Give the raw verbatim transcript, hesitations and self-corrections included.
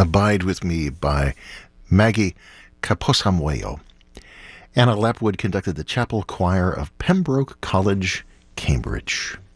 Abide With Me by Maggie Caposamuelo. Anna Lapwood conducted the chapel choir of Pembroke College, Cambridge.